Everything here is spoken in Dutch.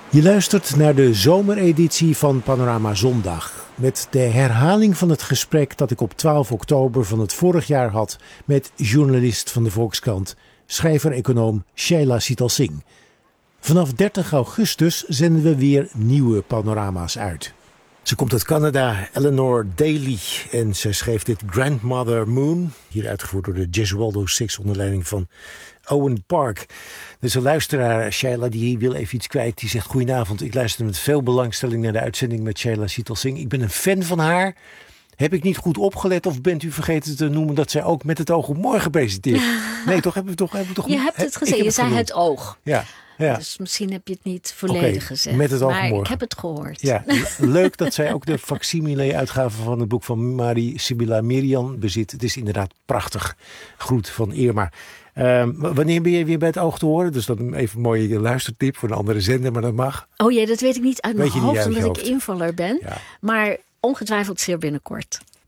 Je luistert naar de zomereditie van Panorama Zondag. Met de herhaling van het gesprek dat ik op 12 oktober van het vorig jaar had met journalist van de Volkskrant, schrijver-econoom Shaila Sitalsingh. Vanaf 30 augustus zenden we weer nieuwe panorama's uit. Ze komt uit Canada, Eleanor Daly, en ze schreef dit Grandmother Moon, hier uitgevoerd door de Gesualdo Six onder leiding van Owen Park. Dus een luisteraar, Shaila, die wil even iets kwijt. Die zegt: goedenavond, ik luister met veel belangstelling naar de uitzending met Shaila Sitalsingh. Ik ben een fan van haar. Heb ik niet goed opgelet of bent u vergeten te noemen dat zij ook Met het oog op morgen presenteert? Nee, toch? Hebben we toch je hebt het gezegd, je zei het oog. Ja. Ja. Dus misschien heb je het niet volledig gezegd. Met het oog maar morgen. Ik heb het gehoord. Ja, leuk dat zij ook de facsimile-uitgave van het boek van Mari Sibylla Merian bezit. Het is inderdaad prachtig. Groet van Irma. Wanneer ben je weer bij het oog te horen? Dus dat even een mooie luistertip voor een andere zender, maar dat mag. Oh jee, dat weet ik niet uit mijn hoofd, omdat ik invaller ben. Ja. Maar ongetwijfeld zeer binnenkort.